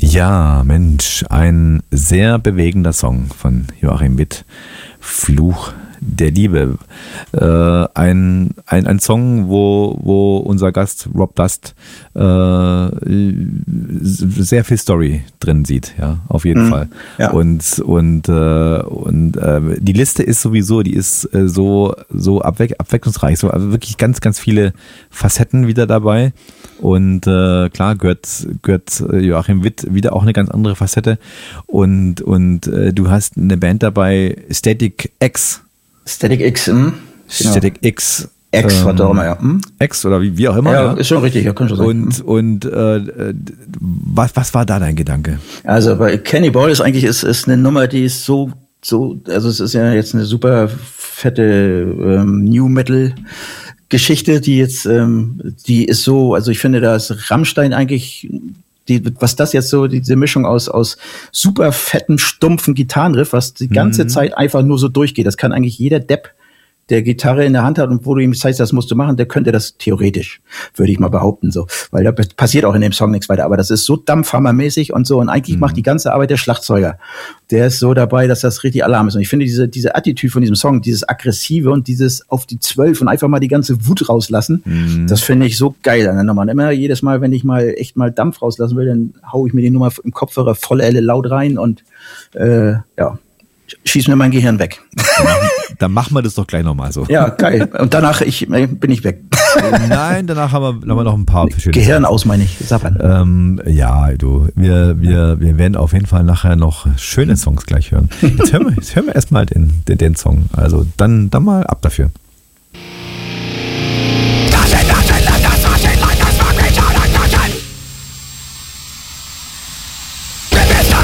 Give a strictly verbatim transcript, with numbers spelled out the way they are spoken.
Ja, Mensch, ein sehr bewegender Song von Joachim Witt, Fluch der Liebe. Äh, ein, ein, ein Song, wo, wo unser Gast Rob Dust äh, sehr viel Story drin sieht, ja, auf jeden mhm, Fall. Ja. Und, und, äh, und äh, die Liste ist sowieso, die ist äh, so, so abwe- abwechslungsreich, so also wirklich ganz, ganz viele Facetten wieder dabei. Und äh, klar gehört, gehört Joachim Witt wieder auch eine ganz andere Facette. Und, und äh, du hast eine Band dabei, Static X. Static X, hm? Static genau. X. X, ähm, was auch immer, ja. Hm? X oder wie, wie auch immer. Ja, ja, ist schon richtig, ja, kann schon sein. Und, und äh, was, was war da dein Gedanke? Also bei Cannibal ist eigentlich ist, ist eine Nummer, die ist so, so, also es ist ja jetzt eine super fette ähm, New Metal Geschichte, die jetzt, ähm, die ist so, also ich finde, da ist Rammstein eigentlich, die, was das jetzt so, diese Mischung aus, aus super fetten, stumpfen Gitarrenriff, was die ganze mhm. Zeit einfach nur so durchgeht. Das kann eigentlich jeder Depp, der Gitarre in der Hand hat und wo du ihm zeigst, das musst du machen, der könnte das theoretisch, würde ich mal behaupten, so. Weil da passiert auch in dem Song nichts weiter. Aber das ist so dampfhammermäßig und so. Und eigentlich mhm. macht die ganze Arbeit der Schlagzeuger. Der ist so dabei, dass das richtig Alarm ist. Und ich finde diese, diese Attitüde von diesem Song, dieses Aggressive und dieses auf die Zwölf und einfach mal die ganze Wut rauslassen, mhm. das finde ich so geil an der Nummer. Und immer jedes Mal, wenn ich mal echt mal Dampf rauslassen will, dann hau ich mir die Nummer im Kopfhörer voll Elle laut rein und, äh, ja. Schieß mir mein Gehirn weg. Dann machen wir das doch gleich nochmal so. Ja, geil. Und danach ich, bin ich weg. Nein, danach haben wir, haben wir noch ein paar schöne Gehirn aus, meine ich. Ähm, ja, du, wir, wir, wir werden auf jeden Fall nachher noch schöne Songs gleich hören. Jetzt hören wir, jetzt hören wir erstmal den, den, den Song. Also dann, dann mal ab dafür.